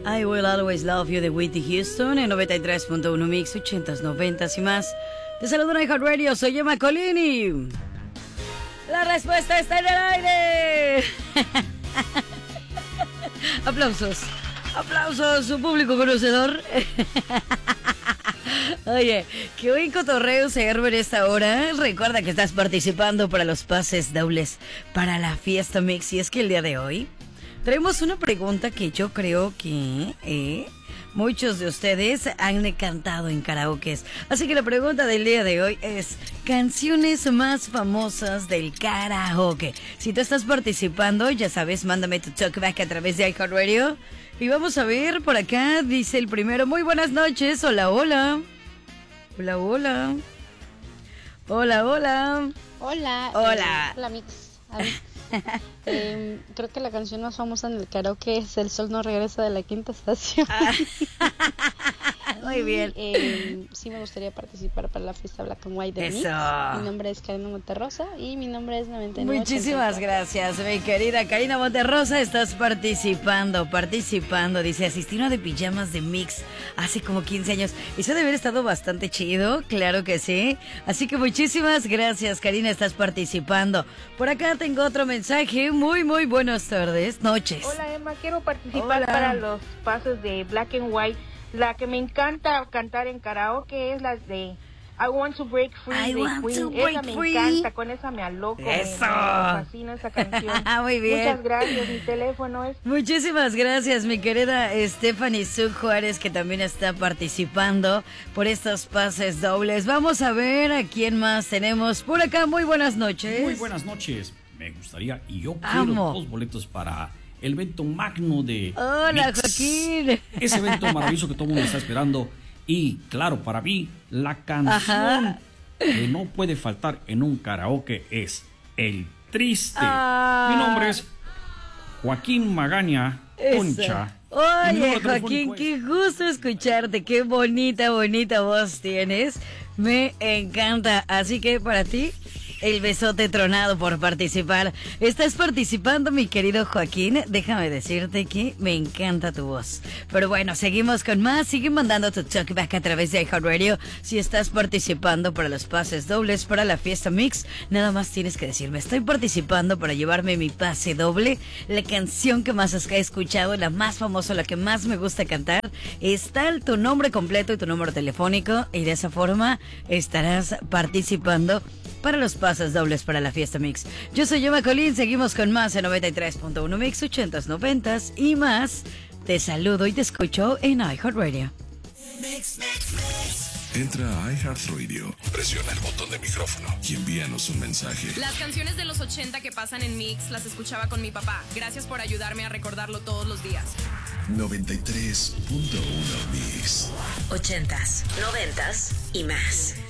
I Will Always Love You de Whitney Houston en 93.1 Mix, 80s, 90s y más. Te saludo en iHeartRadio, soy Emma Colini. La respuesta está en el aire. Aplausos, aplausos, su público conocedor. Oye, qué buen cotorreo se arma en esta hora. Recuerda que estás participando para los pases dobles para la fiesta mix. Y es que el día de hoy traemos una pregunta que yo creo que muchos de ustedes han cantado en karaoke. Así que la pregunta del día de hoy es canciones más famosas del karaoke. Si tú estás participando, ya sabes, mándame tu talkback a través de iHeartRadio. Y vamos a ver, por acá dice el primero, muy buenas noches, hola, hola. Hola, hola. Hola, hola. Hola. Hola. Hola, Mix. Creo que la canción más famosa en el karaoke es El Sol No Regresa de la Quinta Estación. Muy bien. Sí me gustaría participar para la fiesta Black and White de Eso. Mix. Mi nombre es Karina Monterrosa y mi nombre es 99. Muchísimas gracias, mi querida Karina Monterrosa. Estás participando. Dice, asistí a una de pijamas de Mix hace como 15 años. Eso debe haber estado bastante chido, claro que sí. Así que muchísimas gracias, Karina, estás participando. Por acá tengo otro mensaje. Muy buenas tardes, noches. Hola, Emma, quiero participar para los pasos de Black and White. La que me encanta cantar en karaoke es la de I Want to Break Free de Queen. Esa me encanta, con esa me aloco. Eso. Me fascina esa canción. Muy bien. Muchas gracias, mi teléfono es... Muchísimas gracias, mi querida Stephanie Sue Juárez, que también está participando por estos pases dobles. Vamos a ver a quién más tenemos por acá. Muy buenas noches. Muy buenas noches. Me gustaría, y yo quiero 2 boletos para el evento magno de Hola, Mix. Joaquín. Ese evento maravilloso que todo el mundo está esperando. Y claro, para mí, la canción que no puede faltar en un karaoke es El Triste. Mi nombre es Joaquín Magaña Concha. Oye, Joaquín, qué gusto escucharte. Qué bonita voz tienes. Me encanta. Así que para ti, el besote tronado por participar. Estás participando, mi querido Joaquín. Déjame decirte que me encanta tu voz. Pero bueno, seguimos con más. Sigue mandando tu talkback a través de iHeartRadio. Si estás participando para los pases dobles para la fiesta mix, nada más tienes que decirme: estoy participando para llevarme mi pase doble. La canción que más he escuchado, la más famosa, la que más me gusta cantar, está tu nombre completo y tu número telefónico. Y de esa forma estarás participando para los pases dobles para la fiesta mix. Yo soy Emma Colín, seguimos con más en 93.1 Mix, 80s, 90s y más. Te saludo y te escucho en iHeartRadio. Entra a iHeartRadio, presiona el botón de micrófono y envíanos un mensaje. Las canciones de los 80 que pasan en Mix las escuchaba con mi papá. Gracias por ayudarme a recordarlo todos los días. 93.1 Mix. 80s, 90s y más.